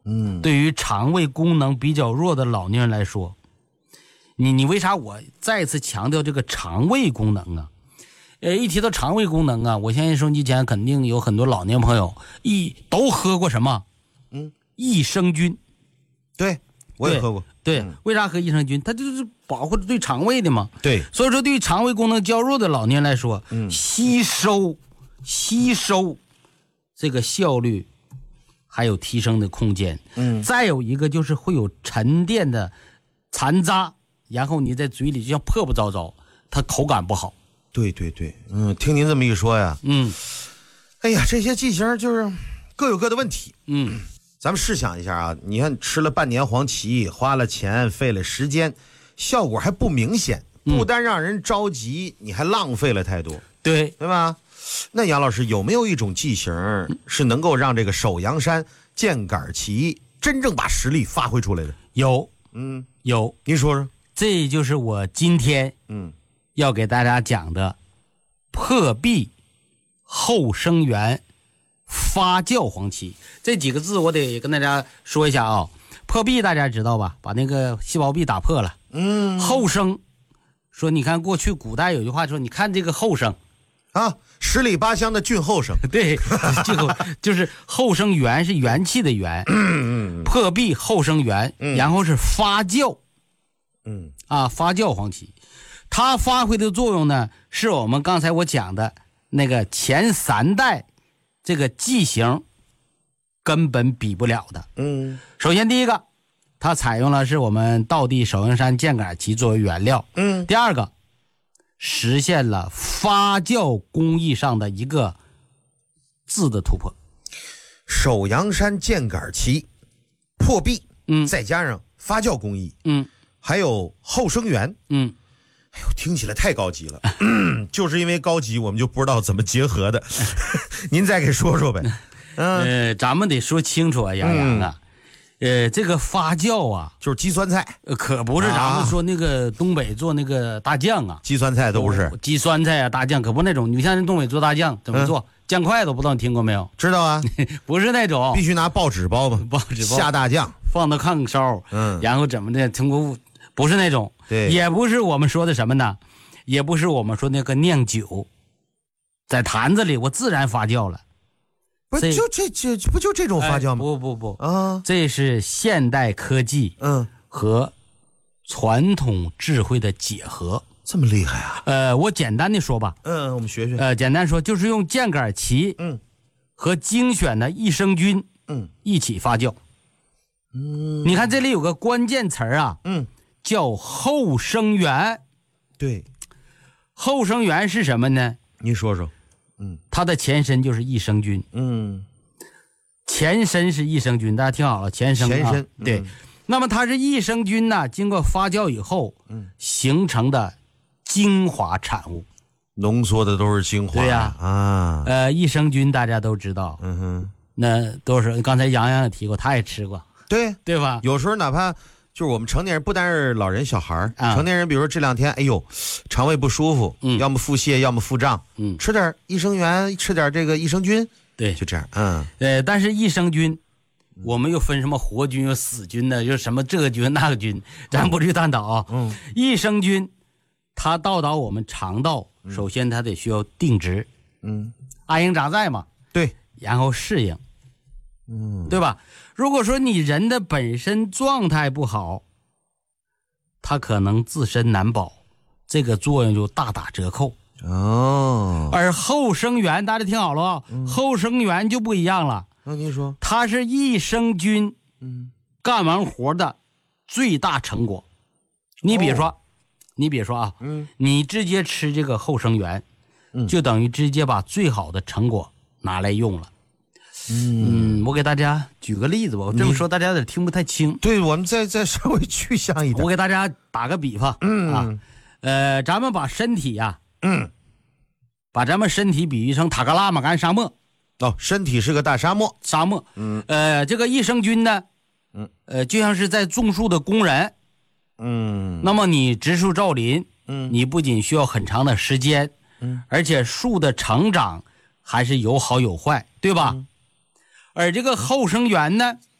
对于肠胃功能比较弱的老年人来说，你为啥我再次强调这个肠胃功能啊？一提到肠胃功能啊，我相信收音机前肯定有很多老年朋友都喝过什么？益生菌。 对，我也喝过。 对，为啥喝益生菌？它就是保护对肠胃的嘛。 对， 所以说对于肠胃功能较弱的老年人来说，吸收这个效率还有提升的空间。再有一个就是会有沉淀的残渣，然后你在嘴里就像破不糟糟，它口感不好。 对，听您这么一说呀，哎呀，这些剂型就是各有各的问题。咱们试想一下啊，你看吃了半年黄芪，花了钱费了时间，效果还不明显，不单让人着急，你还浪费了太多，对吧？那杨老师，有没有一种剂型是能够让这个手阳山健杆芪真正把实力发挥出来的？ 有，您说说。 这就是我今天要给大家讲的破壁后生元发酵黄芪。这几个字我得跟大家说一下啊。破壁大家知道吧，把那个细胞壁打破了。后生说，你看过去古代有句话说，你看这个后生啊，十里八乡的俊后生。 对，就是后生元是元气的元。破壁后生元，然后是发酵。发酵黄芪，它发挥的作用呢，是我们刚才我讲的那个前3代这个剂型根本比不了的。首先第一个，它采用了是我们道地手阳山健杆芪作为原料。第二个，实现了发酵工艺上的一个质的突破。 手阳山健杆芪破壁，再加上发酵工艺，还有后生元，哎呦，听起来太高级了。就是因为高级，我们就不知道怎么结合的。您再给说说呗。 咱们得说清楚啊，杨洋啊。这个发酵啊， 就是鸡酸菜， 可不是咱们说那个东北做那个大酱啊， 鸡酸菜都不是。 鸡酸菜啊，大酱可不那种。你像人东北做大酱怎么做？酱块都不知道你听过没有？ 知道啊， 不是那种， 必须拿报纸包嘛，下大酱， 放到炕烧，然后怎么的，通过不是那种，对，也不是我们说的什么呢，也不是我们说那个酿酒，在坛子里我自然发酵了。 不就不就这种发酵吗？ 不啊，这是现代科技和传统智慧的结合。 这么厉害啊？ 我简单的说吧， 我们学学。 简单说就是用健杆芪和精选的益生菌一起发酵。你看这里有个关键词啊，叫后生元。对，后生元是什么呢？ 你说说。 它的前身就是益生菌。前身是益生菌，大家听好了，前身。对，那么它是益生菌呢，经过发酵以后形成的精华产物， 浓缩的都是精华。 对呀，益生菌大家都知道，那都是刚才杨洋也提过，他也吃过，对吧？ 有时候哪怕就是我们成年人，不单是老人小孩，成年人比如说这2天，哎呦，肠胃不舒服，要么腹泻，要么腹胀，吃点益生元，吃点这个益生菌， 对， 就这样。 但是益生菌我们又分什么活菌有死菌的，就什么这个菌那个菌，咱不去探讨啊。益生菌它到达我们肠道，首先它得需要定植，安营扎寨嘛， 对， 然后适应，对吧？如果说你人的本身状态不好，它可能自身难保，这个作用就大打折扣。而后生元大家听好了啊，后生元就不一样了。 那您说， 它是益生菌干完活的最大成果。你比如说啊，你直接吃这个后生元，就等于直接把最好的成果拿来用了。我给大家举个例子吧，我这么说大家有点听不太清。 对，我们再稍微具象一点。 我给大家打个比方，咱们把身体呀，把咱们身体比喻成塔克拉玛干沙漠。 身体是个大沙漠。 这个益生菌呢，就像是在种树的工人。那么你植树造林，你不仅需要很长的时间，而且树的成长还是有好有坏，对吧？而这个后生元呢，